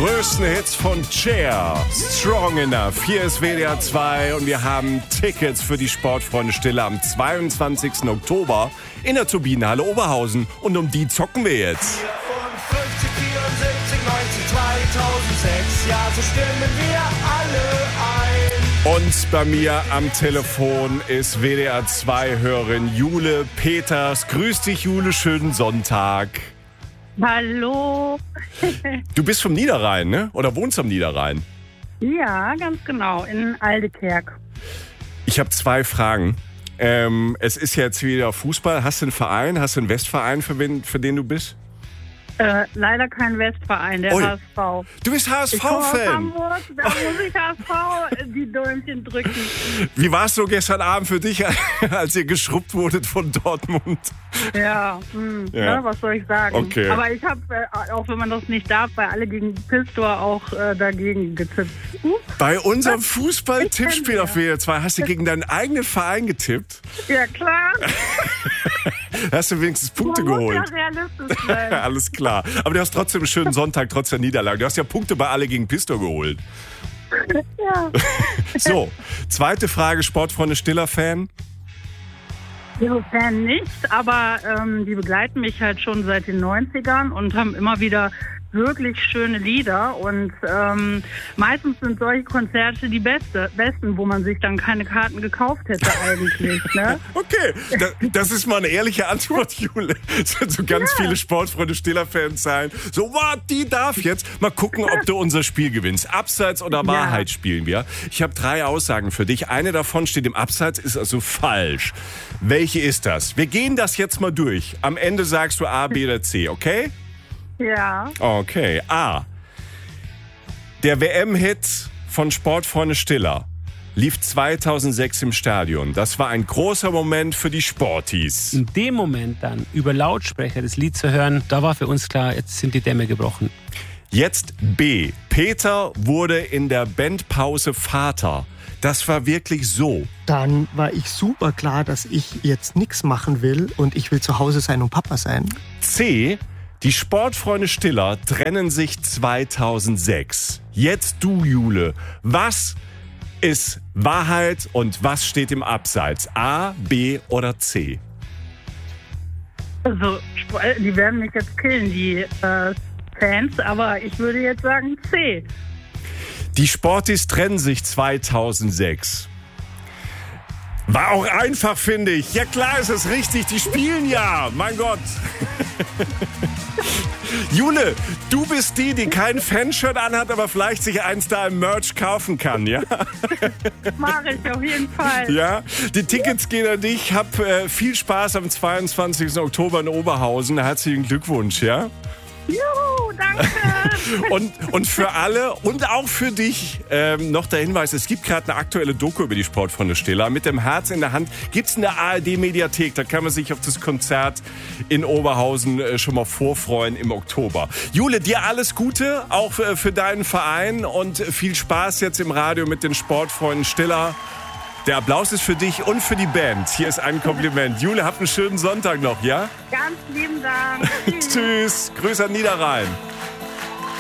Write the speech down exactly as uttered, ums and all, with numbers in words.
größten Hits von Cher. Strong Enough. Hier ist W D R zwei und wir haben Tickets für die Sportfreunde Stille am zweiundzwanzigsten Oktober in der Turbinenhalle Oberhausen. Und um die zocken wir jetzt. vierundfünfzig, vierundsiebzig, neunzig, zweitausendsechs, ja, so stimmen wir alle ein. Und bei mir am Telefon ist W D R zwei-Hörerin Jule Peters. Grüß dich, Jule, schönen Sonntag. Hallo. Du bist vom Niederrhein, ne? Oder wohnst am Niederrhein? Ja, ganz genau, in Aldekerk. Ich habe zwei Fragen. Ähm, es ist jetzt wieder Fußball. Hast du einen Verein? Hast du einen Westverein, für, wen, für den du bist? Äh, leider kein Westverein, der Ui. H S V. Du bist Ich komme aus H S V-Fan. Hamburg, da muss ich H S V die Däumchen drücken. Wie war es so gestern Abend für dich, als ihr geschrubbt wurdet von Dortmund? Ja, hm, Ja. Ne, was soll ich sagen? Okay. Aber ich habe, äh, auch wenn man das nicht darf, bei alle gegen Pistor auch äh, dagegen getippt. Ups. Bei unserem Ich Fußball-Tippspiel kenn auf W D R zwei hast du gegen deinen eigenen Verein getippt. Ja, klar. Hast du wenigstens Punkte Man muss geholt. ja realistisch sein. Alles klar. Aber du hast trotzdem einen schönen Sonntag, trotz der Niederlage. Du hast ja Punkte bei alle gegen Pistor geholt. Ja. So, zweite Frage, Sportfreunde Stiller-Fan. Insofern nicht, aber ähm, die begleiten mich halt schon seit den neunzigern und haben immer wieder wirklich schöne Lieder und ähm, meistens sind solche Konzerte die beste, besten, wo man sich dann keine Karten gekauft hätte eigentlich. Ne? Okay, da, das ist mal eine ehrliche Antwort, Jule. Es werden so ganz Ja. viele Sportfreunde Stiller-Fans sein. So, what, die darf jetzt. Mal gucken, ob du unser Spiel gewinnst. Abseits oder Wahrheit spielen wir. Ich habe drei Aussagen für dich. Eine davon steht im Abseits, ist also falsch. Welche ist das? Wir gehen das jetzt mal durch. Am Ende sagst du A, B oder C, okay? Ja. Okay, A. Der W M-Hit von Sportfreunde Stiller lief zweitausendsechs im Stadion. Das war ein großer Moment für die Sporties. In dem Moment dann über Lautsprecher das Lied zu hören, da war für uns klar, jetzt sind die Dämme gebrochen. Jetzt B. Peter wurde in der Bandpause Vater. Das war wirklich so. Dann war ich super klar, dass ich jetzt nichts machen will und ich will zu Hause sein und Papa sein. C. Die Sportfreunde Stiller trennen sich zweitausendsechs. Jetzt du, Jule. Was ist Wahrheit und was steht im Abseits? A, B oder C? Also, die werden mich jetzt killen, die äh, Fans, aber ich würde jetzt sagen C. Die Sportis trennen sich zweitausendsechs. War auch einfach, finde ich. Ja klar ist es richtig, die spielen ja. Mein Gott. Jule, du bist die, die kein Fanshirt anhat, aber vielleicht sich eins da im Merch kaufen kann, ja? Mache ich auf jeden Fall. Ja, die Tickets gehen an dich. Hab äh, viel Spaß am zweiundzwanzigsten Oktober in Oberhausen. Herzlichen Glückwunsch, ja? Juhu, danke. Und, und für alle und auch für dich ähm, noch der Hinweis, es gibt gerade eine aktuelle Doku über die Sportfreunde Stiller. Mit dem Herz in der Hand gibt's in der A R D-Mediathek. Da kann man sich auf das Konzert in Oberhausen äh, schon mal vorfreuen im Oktober. Jule, dir alles Gute, auch äh, für deinen Verein und viel Spaß jetzt im Radio mit den Sportfreunden Stiller. Der Applaus ist für dich und für die Band. Hier ist ein Kompliment. Jule, habt einen schönen Sonntag noch, ja? Ganz lieben Dank. Tschüss. Tschüss. Grüße an Niederrhein.